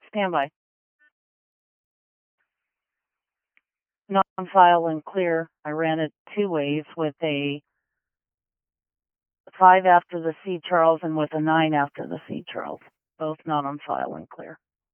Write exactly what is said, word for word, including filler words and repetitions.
Standby. Not on file and clear. I ran it two ways with a five after the C Charles and with a nine after the C Charles. Both not on file and clear.